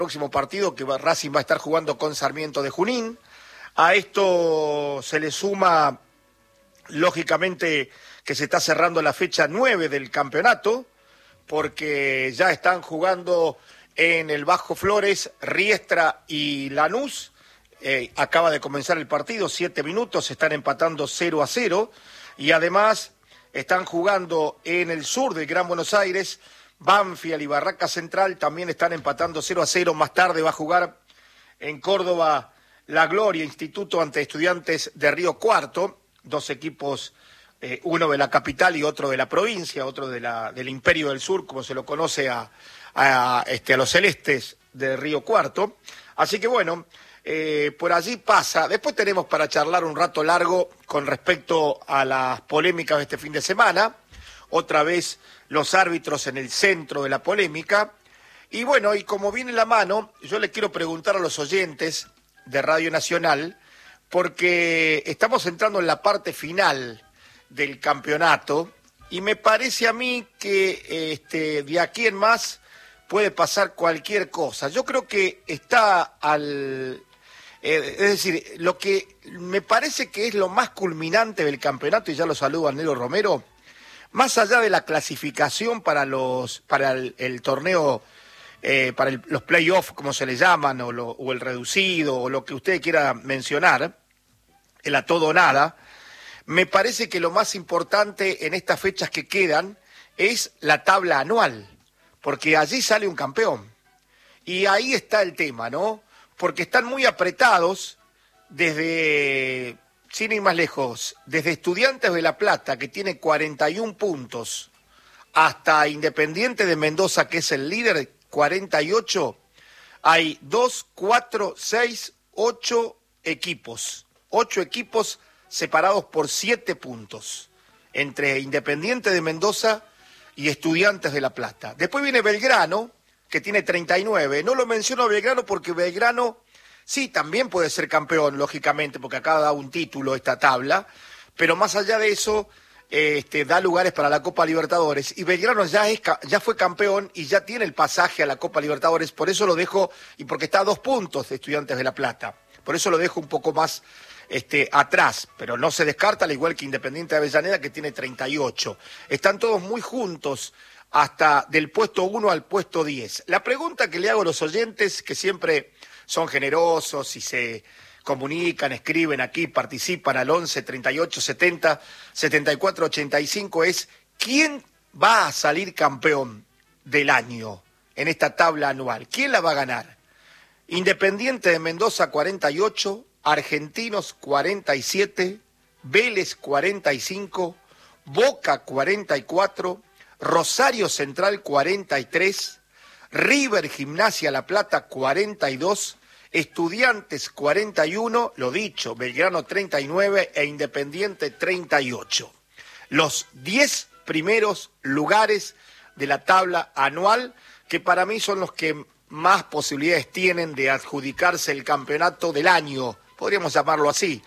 próximo partido que Racing va a estar jugando con Sarmiento de Junín. A esto se le suma, lógicamente, que se está cerrando la fecha 9 del campeonato, porque ya están jugando en el Bajo Flores, Riestra y Lanús. Acaba de comenzar el partido, 7 minutos, están empatando 0-0, y además están jugando en el sur del Gran Buenos Aires, Banfield y Barraca Central también están empatando 0-0. Más tarde va a jugar en Córdoba La Gloria, Instituto ante Estudiantes de Río Cuarto, dos equipos, uno de la capital y otro de la provincia, otro del Imperio del Sur, como se lo conoce a los celestes de Río Cuarto. Así que bueno, por allí pasa. Después tenemos para charlar un rato largo con respecto a las polémicas de este fin de semana. Otra vez los árbitros en el centro de la polémica. Y bueno, y como viene la mano, yo le quiero preguntar a los oyentes de Radio Nacional, porque estamos entrando en la parte final del campeonato, y me parece a mí que de aquí en más puede pasar cualquier cosa. Yo creo que está es decir, lo que me parece que es lo más culminante del campeonato, y ya lo saludo a Nero Romero, más allá de la clasificación para el torneo, los playoffs, como se le llaman, o el reducido, o lo que usted quiera mencionar, el a todo o nada, me parece que lo más importante en estas fechas que quedan es la tabla anual, porque allí sale un campeón. Y ahí está el tema, ¿no? Porque están muy apretados desde, sin ir más lejos, desde Estudiantes de La Plata, que tiene 41 puntos, hasta Independiente de Mendoza, que es el líder, 48, hay 2, 4, 6, 8 equipos. 8 equipos separados por 7 puntos, entre Independiente de Mendoza y Estudiantes de La Plata. Después viene Belgrano, que tiene 39. No lo menciono a Belgrano porque Belgrano sí también puede ser campeón, lógicamente, porque acá da un título esta tabla, pero más allá de eso, da lugares para la Copa Libertadores, y Belgrano ya fue campeón y ya tiene el pasaje a la Copa Libertadores. Por eso lo dejo, y porque está a 2 puntos de Estudiantes de La Plata, por eso lo dejo un poco más atrás, pero no se descarta, al igual que Independiente de Avellaneda, que tiene 38. Están todos muy juntos, hasta del puesto 1 al puesto 10. La pregunta que le hago a los oyentes, que siempre son generosos y se comunican, escriben aquí, participan al 11 38 70 74 85, es: ¿quién va a salir campeón del año en esta tabla anual? ¿Quién la va a ganar? Independiente de Mendoza 48, Argentinos 47, Vélez 45, Boca 44, Rosario Central 43, River Gimnasia La Plata 42, Estudiantes 41, lo dicho, Belgrano 39 e Independiente 38. Los 10 primeros lugares de la tabla anual, que para mí son los que más posibilidades tienen de adjudicarse el campeonato del año, podríamos llamarlo así,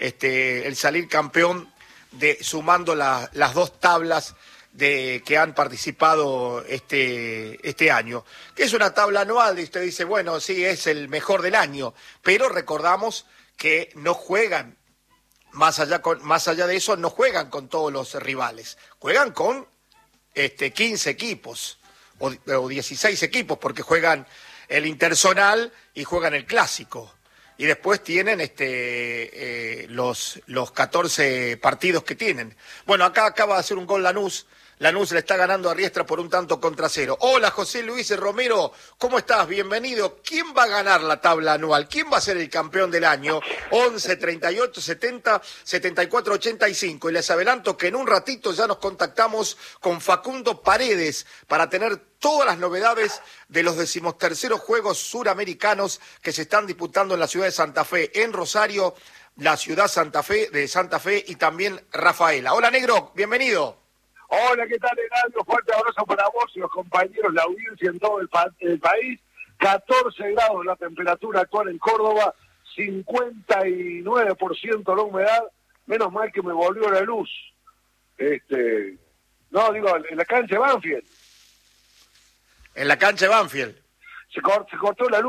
el salir campeón sumando las dos tablas que han participado este año, que es una tabla anual, y usted dice, bueno, sí, es el mejor del año, pero recordamos que no juegan, más allá de eso, no juegan con todos los rivales, juegan con 15 equipos, o 16 equipos, porque juegan el interzonal y juegan el clásico. Y después tienen los 14 partidos que tienen. Bueno, acá acaba de hacer un gol Lanús. Lanús le está ganando a Riestra por 1-0. Hola, José Luis Romero, ¿cómo estás? Bienvenido. ¿Quién va a ganar la tabla anual? ¿Quién va a ser el campeón del año? 11 38 70 74 85. Y les adelanto que en un ratito ya nos contactamos con Facundo Paredes para tener todas las novedades de los 13º Juegos Suramericanos que se están disputando en la ciudad de Santa Fe, en Rosario, la ciudad de Santa Fe y también Rafaela. Hola, Negro, bienvenido. Hola, ¿qué tal, Heraldo? Fuerte abrazo para vos y los compañeros, la audiencia en todo el país. 14 grados la temperatura actual en Córdoba, 59% la humedad. Menos mal que me volvió la luz. No, digo, en la cancha de Banfield. En la cancha de Banfield. se cortó la luz.